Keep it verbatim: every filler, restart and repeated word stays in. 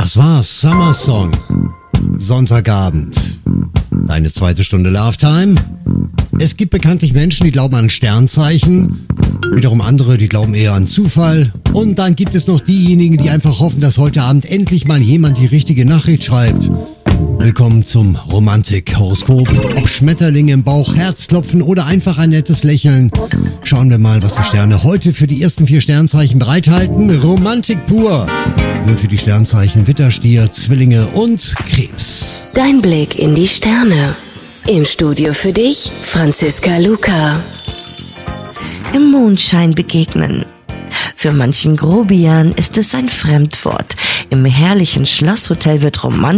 Das war's, Summer Song. Sonntagabend. Deine zweite Stunde Love Time. Es gibt bekanntlich Menschen, die glauben an Sternzeichen. Wiederum andere, die glauben eher an Zufall. Und dann gibt es noch diejenigen, die einfach hoffen, dass heute Abend endlich mal jemand die richtige Nachricht schreibt. Willkommen zum Romantik-Horoskop. Ob Schmetterlinge im Bauch, Herzklopfen oder einfach ein nettes Lächeln. Schauen wir mal, was die Sterne heute für die ersten vier Sternzeichen bereithalten. Romantik pur. Nun für die Sternzeichen Widder, Stier, Zwillinge und Krebs. Dein Blick in die Sterne. Im Studio für dich, Franziska Luca. Im Mondschein begegnen. Für manchen Grobian ist es ein Fremdwort. Im herrlichen Schlosshotel wird Romantik